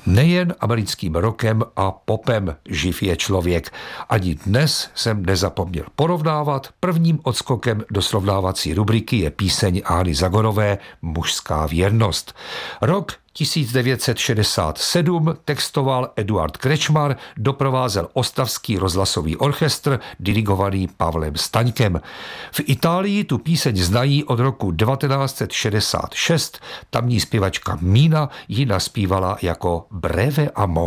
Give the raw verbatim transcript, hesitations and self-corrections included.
Nejen americkým rockem a popem živ je člověk. Ani dnes jsem nezapomněl porovnávat. Prvním odskokem do srovnávací rubriky je píseň Ány Zagorové Mužská věrnost. Rok tisíc devět set šedesát sedm textoval Eduard Krečmar, doprovázel Ostravský rozhlasový orchestr dirigovaný Pavlem Staňkem. V Itálii tu píseň znají od roku devatenáct set šedesát šest, tamní zpěvačka Mina ji naspívala jako Breve Amore.